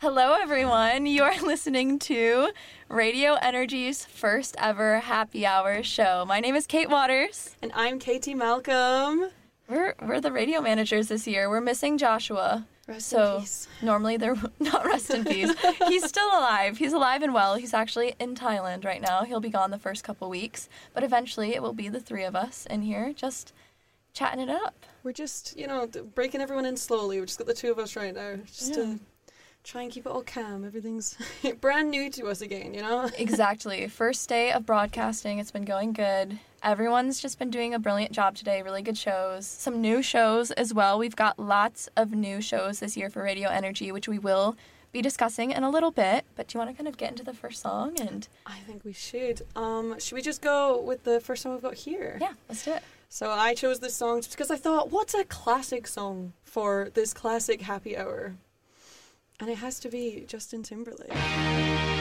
Hello, everyone. You are listening to Radio Energy's first ever happy hour show. My name is Kate Waters. And I'm Katie Malcolm. We're the radio managers this year. We're missing Joshua. Rest in peace. Normally they're not rest in peace. He's still alive. He's alive and well. He's actually in Thailand right now. He'll be gone the first couple weeks. But eventually it will be the three of us in here just chatting it up. We're just, breaking everyone in slowly. We've just got the two of us right now. Just to try and keep it all calm. Everything's brand new to us again, Exactly. First day of broadcasting. It's been going good. Everyone's just been doing a brilliant job today. Really good shows. Some new shows as well. We've got lots of new shows this year for Radio Energy, which we will be discussing in a little bit. But do you want to kind of get into the first song? I think we should. Should we just go with the first song we've got here? Yeah, let's do it. So I chose this song just because I thought, what's a classic song for this classic happy hour? And it has to be Justin Timberlake.